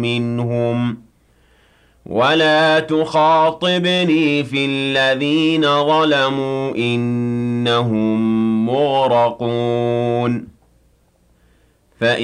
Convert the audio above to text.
منهم ولا تخاطبني في الذين ظلموا إنهم مغرقون